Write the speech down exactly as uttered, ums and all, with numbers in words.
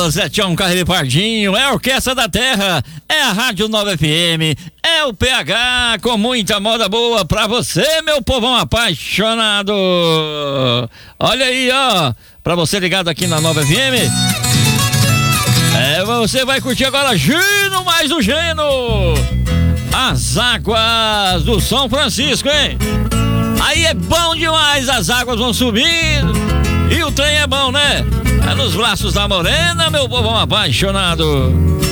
Zé Tião Carreiro Pardinho, é a Orquestra da Terra, é a Rádio nove F M, é o P H com muita moda boa pra você, meu povão apaixonado. Olha aí, ó, pra você ligado aqui na nove F M. É, você vai curtir agora Gino mais o Geno. As águas do São Francisco, hein? Aí é bom demais, as águas vão subindo e o trem é bom, né? É nos braços da morena, meu povão apaixonado.